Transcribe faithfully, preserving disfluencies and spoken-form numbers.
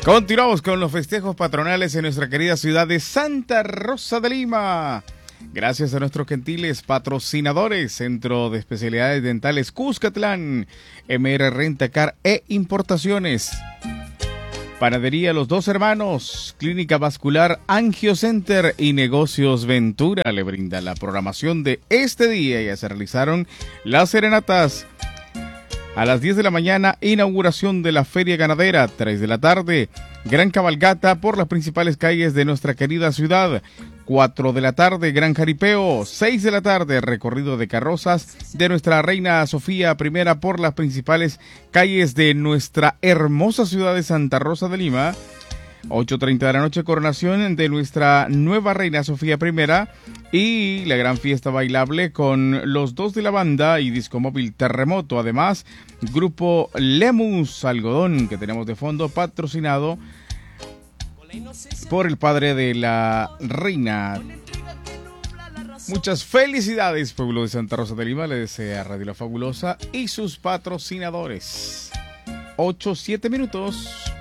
Continuamos con los festejos patronales en nuestra querida ciudad de Santa Rosa de Lima. Gracias a nuestros gentiles patrocinadores, Centro de Especialidades Dentales Cuscatlán, M R Rentacar e Importaciones. Panadería Los Dos Hermanos, Clínica Vascular Angiocenter y Negocios Ventura le brinda la programación de este día. Ya se realizaron las serenatas. A las diez de la mañana, inauguración de la Feria Ganadera. tres de la tarde, gran cabalgata por las principales calles de nuestra querida ciudad. cuatro de la tarde, gran jaripeo. seis de la tarde, recorrido de carrozas de nuestra Reina Sofía I por las principales calles de nuestra hermosa ciudad de Santa Rosa de Lima. ocho treinta de la noche, coronación de nuestra nueva Reina Sofía I y la gran fiesta bailable con los dos de la banda y disco móvil Terremoto. Además, grupo Lemus Algodón que tenemos de fondo, patrocinado por el padre de la reina. Muchas felicidades, pueblo de Santa Rosa de Lima. Le desea Radio La Fabulosa y sus patrocinadores. ocho, siete minutos.